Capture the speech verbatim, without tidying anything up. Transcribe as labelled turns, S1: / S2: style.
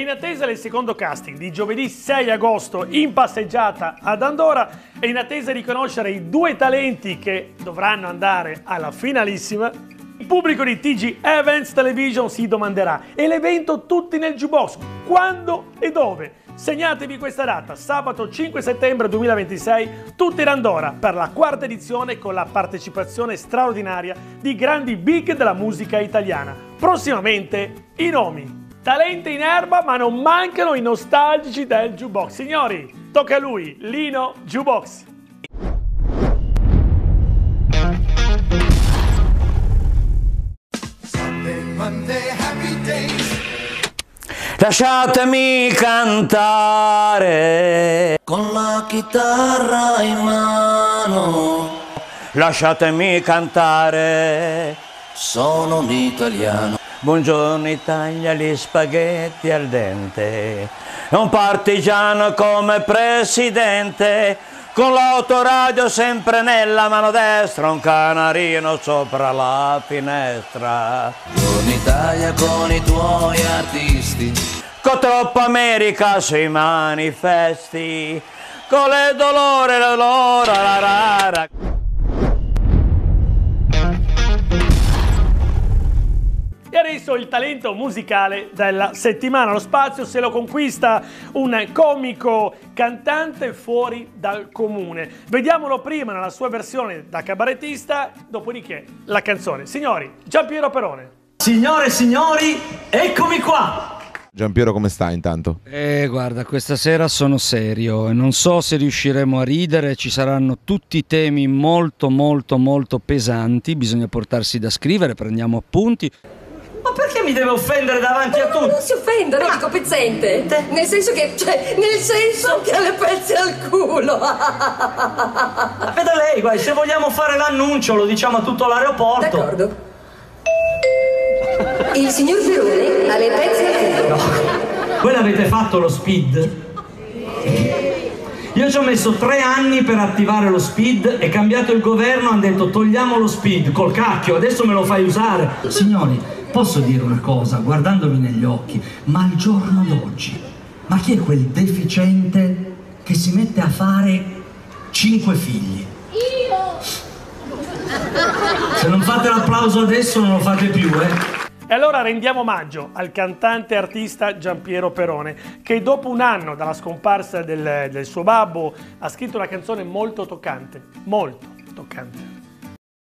S1: in attesa del secondo casting di giovedì sei agosto in passeggiata ad Andorra e in attesa di conoscere i due talenti che dovranno andare alla finalissima, il pubblico di T G Events Television si domanderà: e l'evento Tutti nel Jukebox, quando e dove? Segnatevi questa data, sabato cinque settembre duemilaventisei, tutti in Andorra per la quarta edizione con la partecipazione straordinaria di grandi big della musica italiana. Prossimamente i nomi. Talenti in erba, ma non mancano i nostalgici del Jukebox. Signori, tocca a lui, Lino Jukebox.
S2: Lasciatemi cantare con la chitarra in mano. Lasciatemi cantare, sono un italiano. Buongiorno Italia, gli spaghetti al dente. Un partigiano come presidente, con l'autoradio sempre nella mano destra, un canarino sopra la finestra. Buongiorno Italia con i tuoi artisti, con troppa America sui manifesti, con le dolore, la lora, la rara.
S1: E adesso il talento musicale della settimana. Lo spazio se lo conquista un comico cantante fuori dal comune. Vediamolo prima nella sua versione da cabarettista, dopodiché la canzone. Signori, Giampiero Perone.
S3: Signore e signori, eccomi qua!
S4: Giampiero, come stai intanto?
S5: Eh, guarda, questa sera sono serio e non so se riusciremo a ridere, ci saranno tutti temi molto molto molto pesanti, bisogna portarsi da scrivere, prendiamo appunti.
S3: Ma perché mi deve offendere davanti a tutti?
S6: Non si offenda, no, dico pezzente. Nel senso che, cioè, nel senso che ha le pezze al culo.
S3: Vede lei, guarda, se vogliamo fare l'annuncio lo diciamo a tutto l'aeroporto.
S6: D'accordo. Il signor Perone ha le pezze al culo.
S3: No. Voi l'avete fatto lo speed? Io ci ho messo tre anni per attivare lo speed, è cambiato il governo, hanno detto togliamo lo speed, col cacchio, adesso me lo fai usare. Signori, posso dire una cosa, guardandomi negli occhi, ma al giorno d'oggi, ma chi è quel deficiente che si mette a fare cinque figli? Io! Se non fate l'applauso adesso non lo fate più, eh?
S1: E allora rendiamo omaggio al cantante e artista Giampiero Perone, che dopo un anno dalla scomparsa del, del suo babbo ha scritto una canzone molto toccante, molto toccante.